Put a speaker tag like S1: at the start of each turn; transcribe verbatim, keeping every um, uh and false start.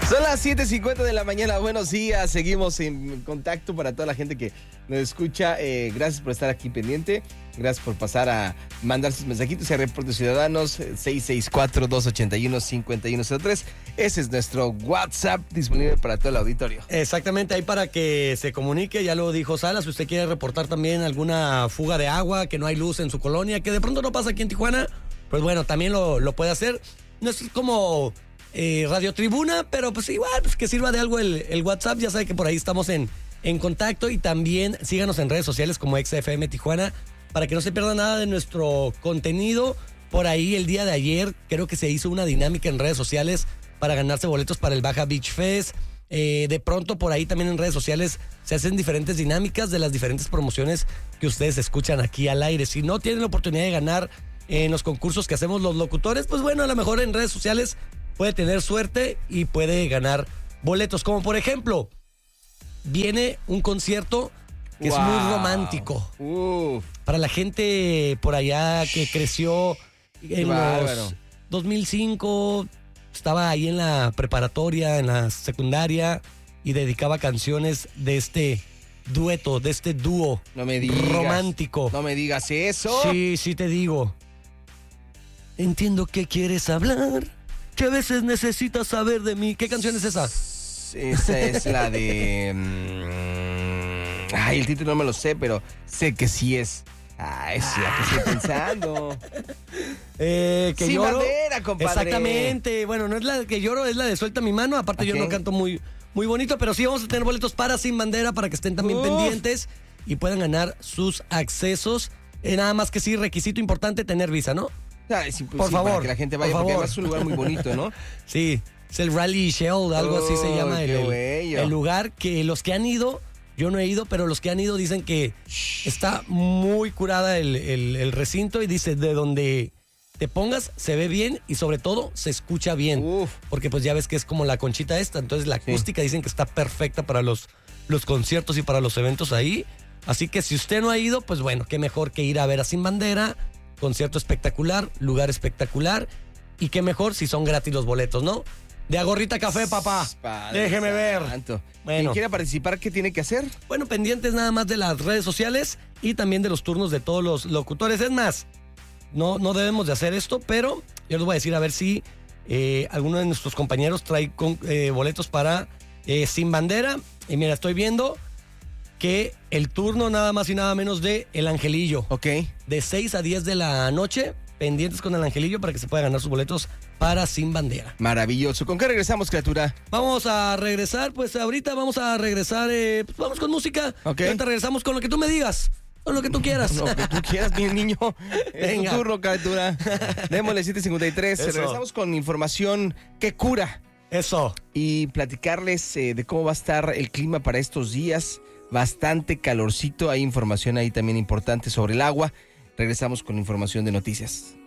S1: Son las siete cincuenta de la mañana, buenos días, seguimos en contacto para toda la gente que nos escucha, eh, gracias por estar aquí pendiente, gracias por pasar a mandar sus mensajitos y a Reporte Ciudadanos, seis seis cuatro, dos ocho uno, cinco uno cero tres, ese es nuestro WhatsApp disponible para todo el auditorio.
S2: Exactamente, ahí para que se comunique, ya lo dijo Salas, si usted quiere reportar también alguna fuga de agua, que no hay luz en su colonia, que de pronto no pasa aquí en Tijuana, pues bueno, también lo, lo puede hacer, no es como... Eh, Radio Tribuna, pero pues igual pues que sirva de algo el, el WhatsApp, ya sabe que por ahí estamos en, en contacto y también síganos en redes sociales como X F M Tijuana para que no se pierda nada de nuestro contenido. Por ahí el día de ayer creo que se hizo una dinámica en redes sociales para ganarse boletos para el Baja Beach Fest. Eh, de pronto por ahí también en redes sociales se hacen diferentes dinámicas de las diferentes promociones que ustedes escuchan aquí al aire. Si no tienen la oportunidad de ganar en los concursos que hacemos los locutores, pues bueno, a lo mejor en redes sociales puede tener suerte y puede ganar boletos. Como por ejemplo, viene un concierto que wow. es muy romántico. Uf. Para la gente por allá que creció en los dos mil cinco, estaba ahí en la preparatoria, en la secundaria, y dedicaba canciones de este dueto, de este dúo
S1: no me digas,
S2: romántico.
S1: No me digas eso.
S2: Sí, sí te digo. Entiendo que quieres hablar, que a veces necesitas saber de mí. ¿Qué canción es esa?
S1: Esa es la de... Mmm, ay, el título no me lo sé, pero sé que sí es. Ay, sí, la que estoy pensando.
S2: Eh, que
S1: Sin
S2: lloro.
S1: Bandera, compadre.
S2: Exactamente. Bueno, no es la que lloro, es la de Suelta mi mano. Aparte okay. yo no canto muy, muy bonito, pero sí vamos a tener boletos para Sin Bandera para que estén también Uf. pendientes y puedan ganar sus accesos. Eh, nada más que sí, requisito importante, tener visa, ¿no?
S1: Ah, es imposible
S2: por favor,
S1: para que la gente vaya, porque además es un lugar muy bonito, ¿no?
S2: Sí, es el Rally Shell, algo oh, así se llama el, el, el lugar que los que han ido, yo no he ido, pero los que han ido dicen que está muy curada el, el, el recinto y dice de donde te pongas se ve bien y sobre todo se escucha bien. Uf. Porque pues ya ves que es como la conchita esta, entonces la acústica sí. dicen que está perfecta para los, los conciertos y para los eventos ahí. Así que si usted no ha ido, pues bueno, qué mejor que ir a ver a Sin Bandera. Concierto espectacular, lugar espectacular. Y qué mejor si son gratis los boletos, ¿no? De Agorrita Café, papá. Padre Déjeme ver.
S1: Santo. Bueno. ¿Quién quiera participar, qué tiene que hacer?
S2: Bueno, pendientes nada más de las redes sociales y también de los turnos de todos los locutores. Es más, no, no debemos de hacer esto, pero yo les voy a decir a ver si eh, alguno de nuestros compañeros trae con, eh, boletos para eh, Sin Bandera. Y mira, estoy viendo que el turno nada más y nada menos de El Angelillo.
S1: Ok.
S2: De seis a diez de la noche, pendientes con El Angelillo para que se pueda ganar sus boletos para Sin Bandera.
S1: Maravilloso. ¿Con qué regresamos, criatura?
S2: Vamos a regresar, pues ahorita vamos a regresar, eh, pues vamos con música.
S1: Ok.
S2: Y ahorita regresamos con lo que tú me digas. Con lo que tú quieras.
S1: Lo que tú quieras, mi niño. Es Venga. Tu turno, criatura. Démosle siete cincuenta y tres. Eso. Regresamos con información que cura.
S2: Eso.
S1: Y platicarles eh, de cómo va a estar el clima para estos días. Bastante calorcito, hay información ahí también importante sobre el agua. Regresamos con información de noticias.